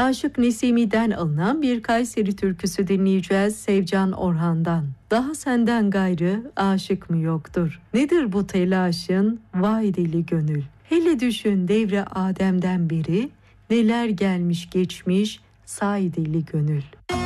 Aşık Nesimi'den alınan bir Kayseri türküsü dinleyeceğiz Sevcan Orhan'dan. Daha senden gayrı aşık mı yoktur? Nedir bu telaşın vay deli gönül? Hele düşün devre Adem'den beri neler gelmiş geçmiş say deli gönül.